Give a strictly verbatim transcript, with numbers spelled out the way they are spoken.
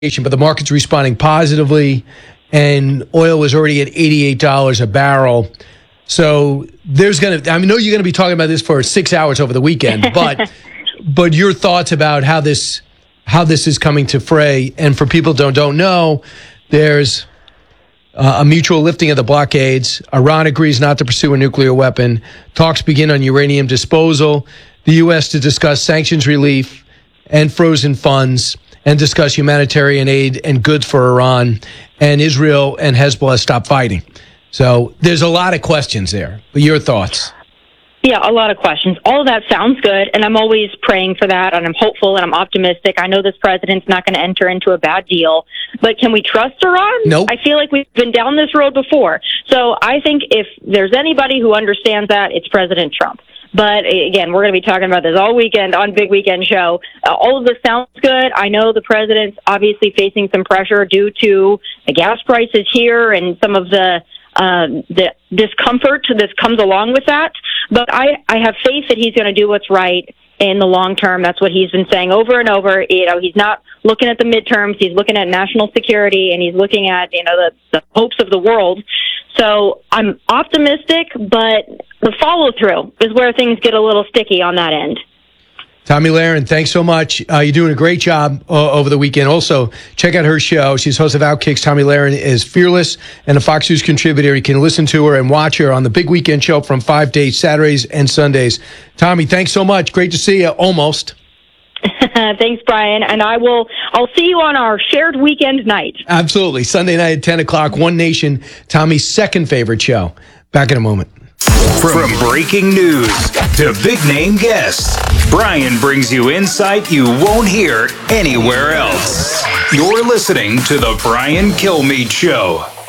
but the market's responding positively, and oil was already at eighty-eight dollars a barrel. So there's going to, I know you're going to be talking about this for six hours over the weekend, but but your thoughts about how this how this is coming to fray. And for people who don't, don't know, there's uh, a mutual lifting of the blockades. Iran agrees not to pursue a nuclear weapon. Talks begin on uranium disposal. The U S to discuss sanctions relief and frozen funds, and discuss humanitarian aid and goods for Iran, and Israel and Hezbollah stop fighting. So there's a lot of questions there. But your thoughts? Yeah, a lot of questions. All of that sounds good, and I'm always praying for that, and I'm hopeful and I'm optimistic. I know this president's not going to enter into a bad deal, but can we trust Iran? Nope. I feel like we've been down this road before. So I think if there's anybody who understands that, it's President Trump. But again, we're going to be talking about this all weekend on Big Weekend Show. Uh, all of this sounds good. I know the president's obviously facing some pressure due to the gas prices here and some of the uh, the discomfort that comes along with that. But I, I have faith that he's going to do what's right in the long term. That's what he's been saying over and over. You know, he's not looking at the midterms. He's looking at national security, and he's looking at, you know, the, the hopes of the world. So I'm optimistic, but the follow-through is where things get a little sticky on that end. Tomi Lahren, thanks so much. Uh, you're doing a great job uh, over the weekend. Also, check out her show. She's host of Outkick. Tomi Lahren is fearless and a Fox News contributor. You can listen to her and watch her on the Big Weekend Show from five days, Saturdays and Sundays. Tomi, thanks so much. Great to see you. Almost. Thanks, Brian. And I will, I'll see you on our shared weekend night. Absolutely. Sunday night at ten o'clock, One Nation, Tomi's second favorite show. Back in a moment. From breaking news to big-name guests, Brian brings you insight you won't hear anywhere else. You're listening to The Brian Kilmeade Show.